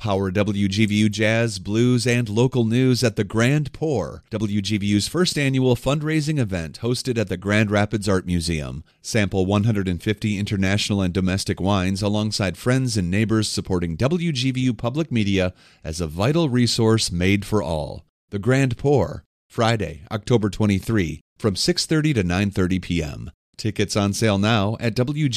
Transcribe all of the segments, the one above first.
Power WGVU Jazz, Blues, and local news at the Grand Pour, WGVU's first annual fundraising event hosted at the Grand Rapids Art Museum. Sample 150 international and domestic wines alongside friends and neighbors supporting WGVU Public Media as a vital resource made for all. The Grand Pour, Friday, October 23, from 6:30 to 9:30 p.m. Tickets on sale now at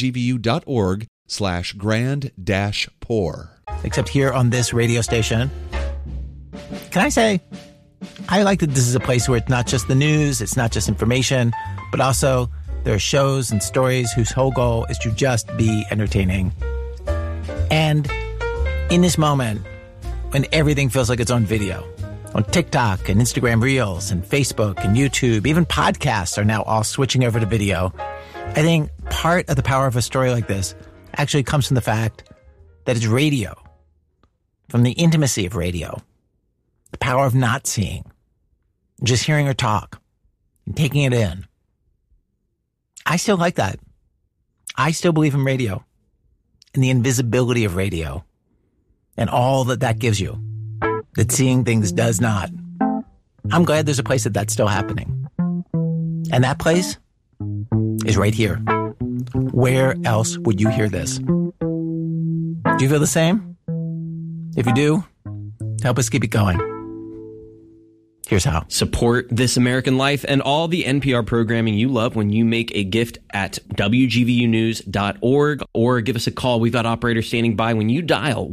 wgvu.org/grand-pour. Except here on this radio station. Can I say, I like that this is a place where it's not just the news, it's not just information, but also there are shows and stories whose whole goal is to just be entertaining. And in this moment, when everything feels like it's on video, on TikTok and Instagram Reels and Facebook and YouTube, even podcasts are now all switching over to video. I think part of the power of a story like this actually comes from the fact that it's radio, from the intimacy of radio, the power of not seeing, just hearing her talk and taking it in. I still like that. I still believe in radio and the invisibility of radio and all that that gives you, that seeing things does not. I'm glad there's a place that's still happening. And that place is right here. Where else would you hear this? Do you feel the same? If you do, help us keep it going. Here's how. Support This American Life and all the NPR programming you love when you make a gift at WGVUnews.org or give us a call. We've got operators standing by when you dial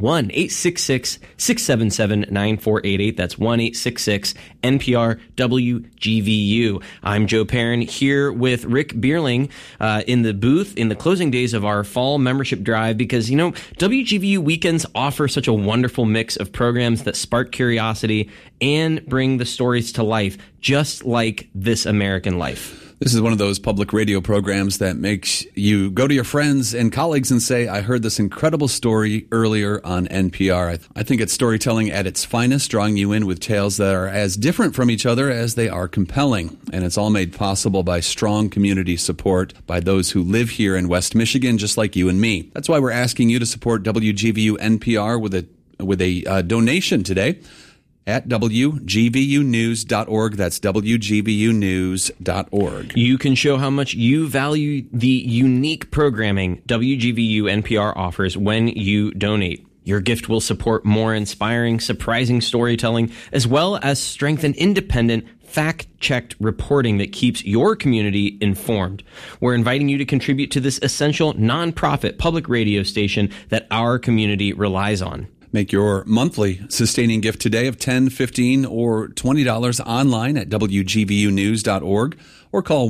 1-866-677-9488. That's 1-866-NPR-WGVU. I'm Joe Perrin here with Rick Bierling in the booth in the closing days of our fall membership drive because, you know, WGVU weekends offer such a wonderful mix of programs that spark curiosity and bring the stories to life, just like This American Life. This is one of those public radio programs that makes you go to your friends and colleagues and say, I heard this incredible story earlier on NPR. I think it's storytelling at its finest, drawing you in with tales that are as different from each other as they are compelling. And it's all made possible by strong community support by those who live here in West Michigan, just like you and me. That's why we're asking you to support WGVU NPR with a donation today at WGVUnews.org. That's WGVUnews.org. You can show how much you value the unique programming WGVU NPR offers when you donate. Your gift will support more inspiring, surprising storytelling, as well as strengthen independent, fact-checked reporting that keeps your community informed. We're inviting you to contribute to this essential nonprofit public radio station that our community relies on. Make your monthly sustaining gift today of $10, $15, or $20 online at WGVUnews.org or call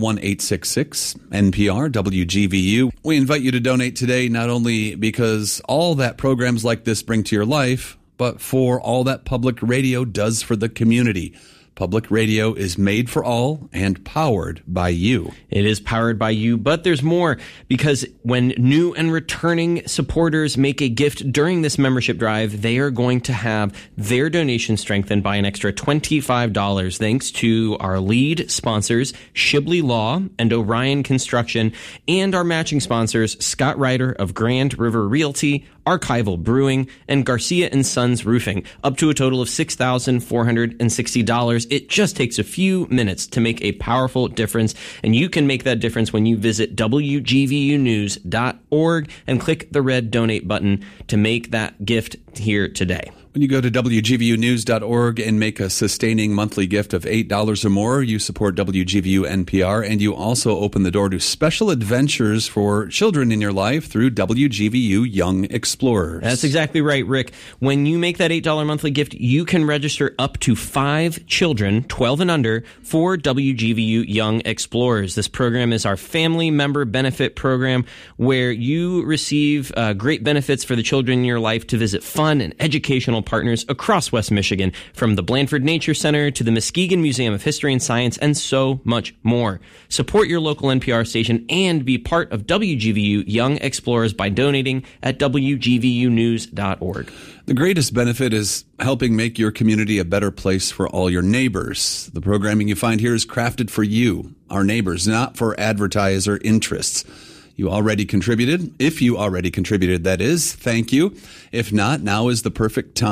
1-866-NPR-WGVU. We invite you to donate today not only because all that programs like this bring to your life, but for all that public radio does for the community. Public radio is made for all and powered by you. It is powered by you, but there's more, because when new and returning supporters make a gift during this membership drive, they are going to have their donation strengthened by an extra $25 thanks to our lead sponsors, Shibley Law and Orion Construction, and our matching sponsors, Scott Ryder of Grand River Realty, Archival Brewing, and Garcia & Sons Roofing, up to a total of $6,460. It just takes a few minutes to make a powerful difference, and you can make that difference when you visit WGVUnews.org and click the red donate button to make that gift here today. When you go to WGVUnews.org and make a sustaining monthly gift of $8 or more, you support WGVU NPR, and you also open the door to special adventures for children in your life through WGVU Young Explorers. That's exactly right, Rick. When you make that $8 monthly gift, you can register up to 5 children, 12 and under, for WGVU Young Explorers. This program is our family member benefit program where you receive great benefits for the children in your life to visit fun and educational partners across West Michigan, from the Blandford Nature Center to the Muskegon Museum of History and Science, and so much more. Support your local NPR station and be part of WGVU Young Explorers by donating at WGVUnews.org. The greatest benefit is helping make your community a better place for all your neighbors. The programming you find here is crafted for you, our neighbors, not for advertiser interests. You already contributed. If you already contributed, that is, thank you. If not, now is the perfect time